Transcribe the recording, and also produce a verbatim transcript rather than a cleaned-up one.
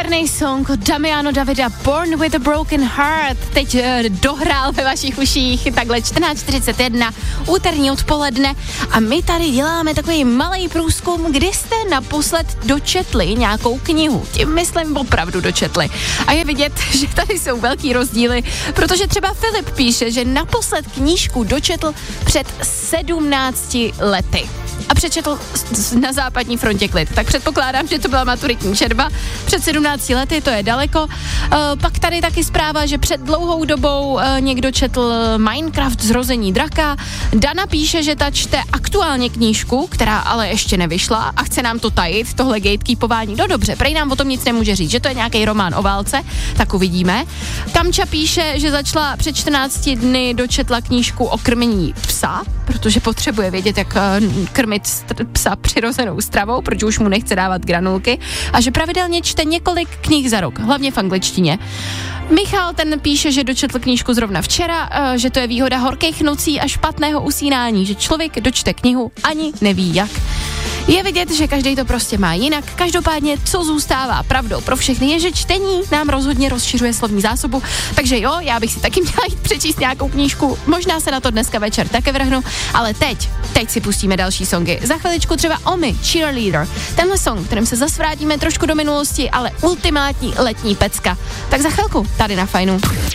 Nádherný song od Damiano Davida, Born with a Broken Heart, teď uh, dohrál ve vašich uších, takhle čtrnáct čtyřicet jedna, úterní odpoledne a my tady děláme takový malý průzkum, kdy jste naposled dočetli nějakou knihu, tím myslím opravdu dočetli. A je vidět, že tady jsou velký rozdíly, protože třeba Filip píše, že naposled knížku dočetl před sedmnácti lety. A přečetl na západní frontě klid. Tak předpokládám, že to byla maturitní četba. Před sedmnácti lety, to je daleko. E, pak tady taky zpráva, že před dlouhou dobou e, někdo četl Minecraft Zrození draka. Dana píše, že ta čte aktuálně knížku, která ale ještě nevyšla a chce nám to tajit, tohle gatekeepování. No dobře, prej nám o tom nic nemůže říct, že to je nějaký román o válce, tak uvidíme. Kamča píše, že začala před čtrnácti dny, dočetla knížku o krmení psa, protože potřebuje vědět, jak krmit psa přirozenou stravou, protože už mu nechce dávat granulky a že pravidelně čte několik knih za rok, hlavně v angličtině. Michal ten píše, že dočetl knížku zrovna včera, že to je výhoda horkých nocí a špatného usínání, že člověk dočte knihu ani neví jak. Je vidět, že každý to prostě má jinak. Každopádně, co zůstává pravdou pro všechny, je, že čtení nám rozhodně rozšiřuje slovní zásobu. Takže jo, já bych si taky měla jít přečíst nějakou knížku. Možná se na to dneska večer také vrhnu, ale teď, teď si pustíme další songy. Za chviličku třeba Omi, Cheerleader. Tenhle song, kterým se zas vrátíme trošku do minulosti, ale ultimátní letní pecka. Tak za chvilku tady na Fajnu.